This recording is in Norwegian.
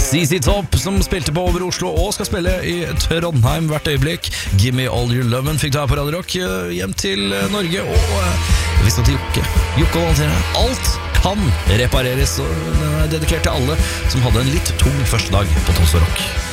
ZZ Top, som spilte på Over Oslo og skal spille i Trondheim hvert øyeblikk. Gimme All Your Loven fikk du her på Radio Rock. Hjem til Norge. Og vi skal til Jokke og Valentina. Alt kan repareres, og den er dedikert til alle som hadde en litt tung første dag på Tons og Rock.